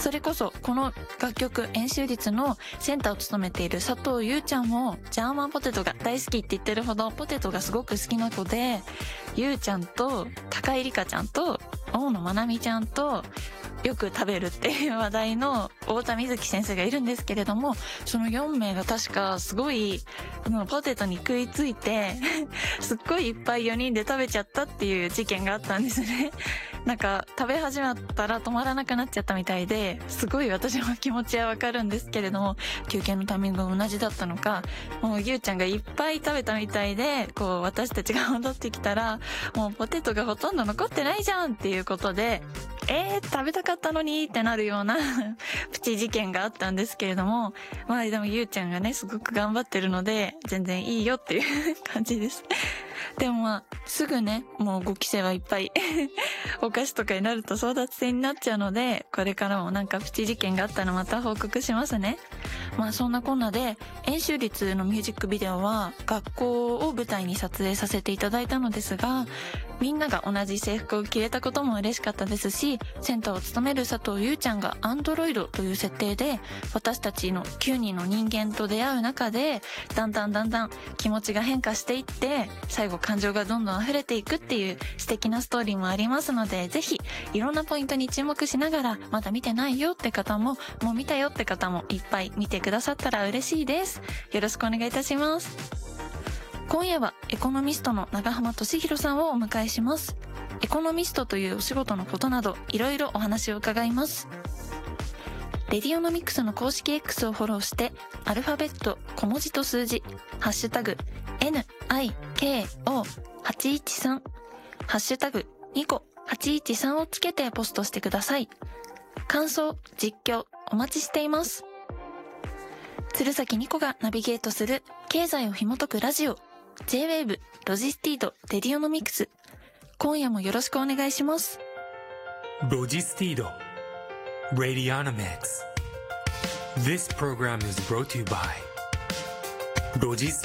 それこそこの楽曲円周率のセンターを務めている佐藤優ちゃんもジャーマンポテトが大好きって言ってるほどポテトがすごく好きな子で、優ちゃんと高井梨香ちゃんと大野まなみちゃんとよく食べるっていう話題の太田瑞希先生がいるんですけれども、その4名が確かすごいポテトに食いついてすっごいいっぱい4人で食べちゃったっていう事件があったんですね。なんか食べ始まったら止まらなくなっちゃったみたいで、すごい私も気持ちはわかるんですけれども、休憩のタイミングが同じだったのか、もうゆうちゃんがいっぱい食べたみたいで、こう私たちが戻ってきたらもうポテトがほとんど残ってないじゃんっていうことで、食べたかったのにってなるようなプチ事件があったんですけれども、まあでもゆうちゃんがねすごく頑張ってるので全然いいよっていう感じです。でもまあすぐね、もう5期生はいっぱいお菓子とかになると争奪戦になっちゃうので、これからもなんかプチ事件があったらまた報告しますね。まあそんなこんなで円周率のミュージックビデオは学校を舞台に撮影させていただいたのですが、みんなが同じ制服を着れたことも嬉しかったですし、センターを務める佐藤優ちゃんがアンドロイドという設定で私たちの9人の人間と出会う中でだんだん気持ちが変化していって、最後感情がどんどん溢れていくっていう素敵なストーリーもありますので、ぜひいろんなポイントに注目しながら、まだ見てないよって方ももう見たよって方もいっぱい見てくださったら嬉しいです。よろしくお願いいたします。今夜はエコノミストの長浜俊弘さんをお迎えします。エコノミストというお仕事のことなどいろいろお話を伺います。レディオノミクスの公式 X をフォローして、アルファベット小文字と数字ハッシュタグ NIKO813 ハッシュタグニコ813をつけてポストしてください。感想、実況お待ちしています。鶴崎ニコがナビゲートする経済を紐解くラジオ J-Wave ロジスティードレディオノミクス、今夜もよろしくお願いします。 ロジスティード Radionomics. This program is brought to you by ロジス